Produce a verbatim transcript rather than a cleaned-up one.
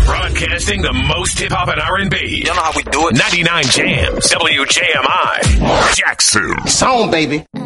Broadcasting the most hip-hop and R and B. You know how we do it. ninety-nine Jams. W J M I. Jackson. Song, baby.